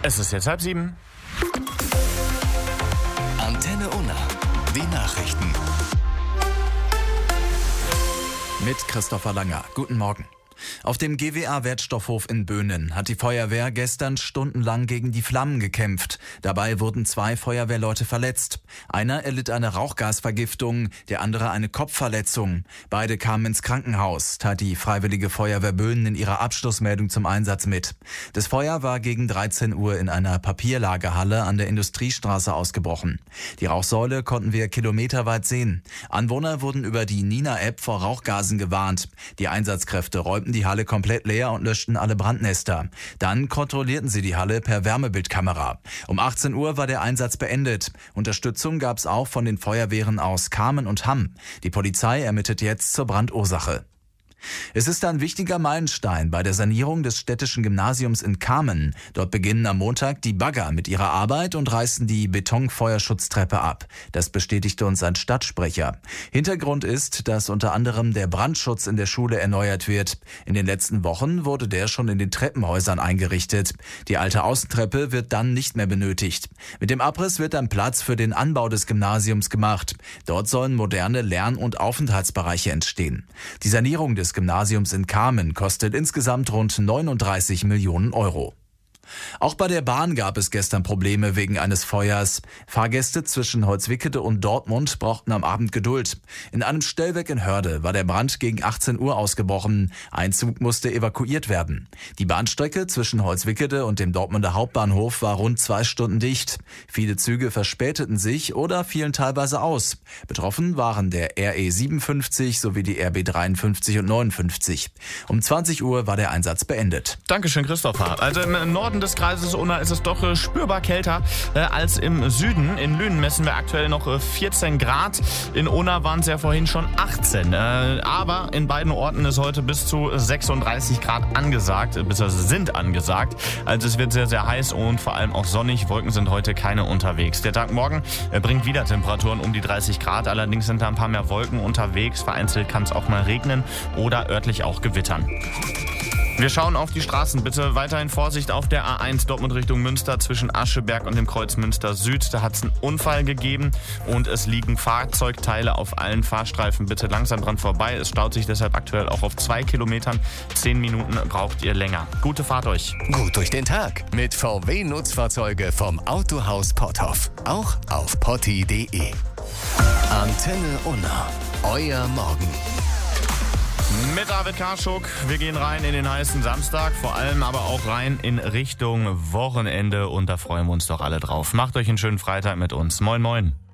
Es ist jetzt 6:30. Antenne Unna. Die Nachrichten. Mit Christopher Langer. Guten Morgen. Auf dem GWA-Wertstoffhof in Böhnen hat die Feuerwehr gestern stundenlang gegen die Flammen gekämpft. Dabei wurden 2 Feuerwehrleute verletzt. Einer erlitt eine Rauchgasvergiftung, der andere eine Kopfverletzung. Beide kamen ins Krankenhaus, teilt die Freiwillige Feuerwehr Böhnen in ihrer Abschlussmeldung zum Einsatz mit. Das Feuer war gegen 13 Uhr in einer Papierlagerhalle an der Industriestraße ausgebrochen. Die Rauchsäule konnten wir kilometerweit sehen. Anwohner wurden über die Nina-App vor Rauchgasen gewarnt. Die Einsatzkräfte räumten die Halle komplett leer und löschten alle Brandnester. Dann kontrollierten sie die Halle per Wärmebildkamera. Um 18 Uhr war der Einsatz beendet. Unterstützung gab es auch von den Feuerwehren aus Kamen und Hamm. Die Polizei ermittelt jetzt zur Brandursache. Es ist ein wichtiger Meilenstein bei der Sanierung des städtischen Gymnasiums in Kamen. Dort beginnen am Montag die Bagger mit ihrer Arbeit und reißen die Betonfeuerschutztreppe ab. Das bestätigte uns ein Stadtsprecher. Hintergrund ist, dass unter anderem der Brandschutz in der Schule erneuert wird. In den letzten Wochen wurde der schon in den Treppenhäusern eingerichtet. Die alte Außentreppe wird dann nicht mehr benötigt. Mit dem Abriss wird dann Platz für den Anbau des Gymnasiums gemacht. Dort sollen moderne Lern- und Aufenthaltsbereiche entstehen. Die Sanierung des Gymnasiums in Kamen kostet insgesamt rund 39 Millionen Euro. Auch bei der Bahn gab es gestern Probleme wegen eines Feuers. Fahrgäste zwischen Holzwickede und Dortmund brauchten am Abend Geduld. In einem Stellwerk in Hörde war der Brand gegen 18 Uhr ausgebrochen. Ein Zug musste evakuiert werden. Die Bahnstrecke zwischen Holzwickede und dem Dortmunder Hauptbahnhof war rund 2 Stunden dicht. Viele Züge verspäteten sich oder fielen teilweise aus. Betroffen waren der RE 57 sowie die RB 53 und 59. Um 20 Uhr war der Einsatz beendet. Dankeschön, Christopher. Also im Norden des Kreises Unna ist es doch spürbar kälter als im Süden. In Lünen messen wir aktuell noch 14 Grad. In Unna waren es ja vorhin schon 18. Aber in beiden Orten ist heute bis zu 36 Grad angesagt, beziehungsweise sind angesagt. Also es wird sehr, sehr heiß und vor allem auch sonnig. Wolken sind heute keine unterwegs. Der Tag morgen bringt wieder Temperaturen um die 30 Grad. Allerdings sind da ein paar mehr Wolken unterwegs. Vereinzelt kann es auch mal regnen oder örtlich auch gewittern. Wir schauen auf die Straßen. Bitte weiterhin Vorsicht auf der A1 Dortmund Richtung Münster zwischen Ascheberg und dem Kreuz Münster Süd. Da hat es einen Unfall gegeben und es liegen Fahrzeugteile auf allen Fahrstreifen. Bitte langsam dran vorbei. Es staut sich deshalb aktuell auch auf 2 Kilometern. 10 Minuten braucht ihr länger. Gute Fahrt euch. Gut durch den Tag mit VW-Nutzfahrzeuge vom Autohaus Potthoff. Auch auf potti.de. Antenne Unna. Euer Morgen. Mit David Karschuk. Wir gehen rein in den heißen Samstag, vor allem aber auch rein in Richtung Wochenende und da freuen wir uns doch alle drauf. Macht euch einen schönen Freitag mit uns. Moin, moin.